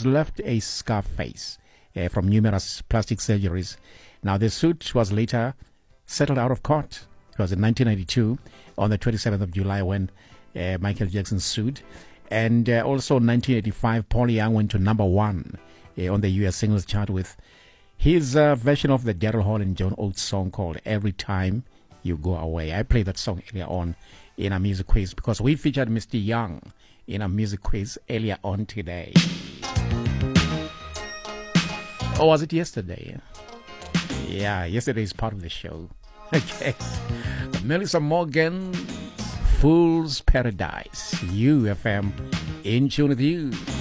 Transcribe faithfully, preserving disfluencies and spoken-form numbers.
was left a scar face uh, from numerous plastic surgeries. Now, the suit was later settled out of court. It was in nineteen ninety-two, on the twenty-seventh of July, when uh, Michael Jackson sued. And uh, also in nineteen eighty-five, Paul Young went to number one uh, on the U S singles chart with his uh, version of the Daryl Hall and John Oates song called Every Time You Go Away. I played that song earlier on in our music quiz because we featured Mister Young in our music quiz earlier on today. Or was it yesterday? Yeah, yesterday is part of the show. Okay. Melissa Morgan, Fool's Paradise. U F M, in tune with you.